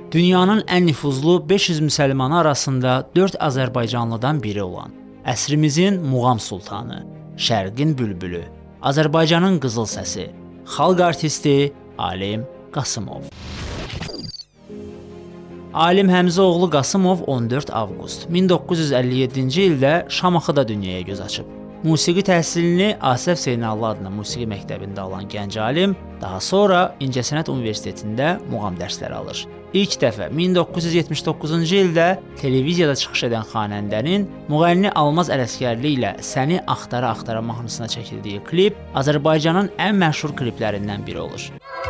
Dünyanın ən nüfuzlu 500 müsəlmanı arasında 4 Azərbaycanlıdan biri olan, əsrimizin muğam sultanı, Şərqin bülbülü, Azərbaycanın qızıl səsi, xalq artisti Alim Qasımov. Alim Həmzəoğlu Qasımov 14 avqust 1957-ci ildə Şamaxıda dünyaya göz açıb. Musiqi təhsilini Asəf Zeynallı adına musiqi məktəbində alan gənc alim, daha sonra İncəsənət Universitetində muğam dərsləri alır. İlk dəfə 1979-cu ildə televiziyada çıxış edən xanəndənin müğənni Almaz Ələsgərli ilə Səni Axtara-Axtara mahnısına çəkildiyi klip Azərbaycanın ən məşhur kliplərindən biri olur.